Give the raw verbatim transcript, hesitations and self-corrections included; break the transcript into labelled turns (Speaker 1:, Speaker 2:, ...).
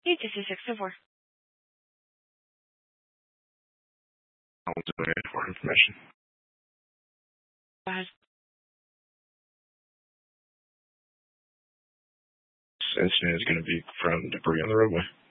Speaker 1: Eight two six two four.
Speaker 2: I'll do it for information.
Speaker 1: Go ahead.
Speaker 2: This incident is going to be from debris on the roadway.